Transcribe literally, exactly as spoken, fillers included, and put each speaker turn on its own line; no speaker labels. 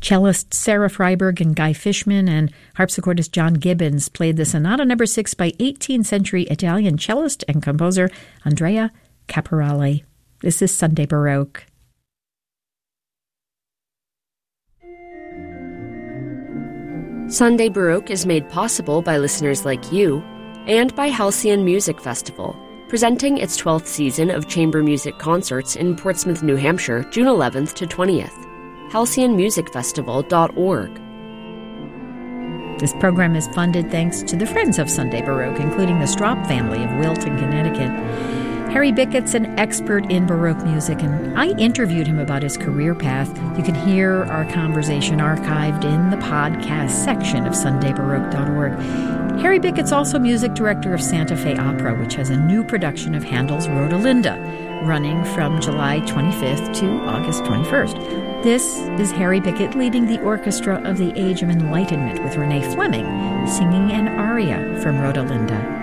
Cellist Sarah Freiberg and Guy Fishman and harpsichordist John Gibbons played the Sonata Number Six by eighteenth century Italian cellist and composer Andrea Caporale. This is Sunday Baroque.
Sunday Baroque is made possible by listeners like you and by Halcyon Music Festival, presenting its twelfth season of chamber music concerts in Portsmouth, New Hampshire, June eleventh to twentieth. halcyon music festival dot org.
This program is funded thanks to the Friends of Sunday Baroque, including the Straub family of Wilton, Connecticut. Harry Bickett's an expert in Baroque music, and I interviewed him about his career path. You can hear our conversation archived in the podcast section of sunday baroque dot org. Harry Bickett's also music director of Santa Fe Opera, which has a new production of Handel's Rodelinda, running from July twenty-fifth to August twenty-first. This is Harry Bickett leading the orchestra of the Age of Enlightenment with Renee Fleming, singing an aria from Rodelinda.